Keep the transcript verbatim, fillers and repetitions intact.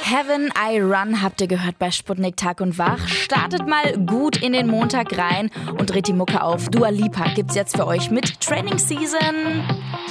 Heaven I Run habt ihr gehört bei Sputnik Tag und Wach. Startet mal gut in den Montag rein und dreht die Mucke auf. Dua Lipa gibt's jetzt für euch mit Training Season.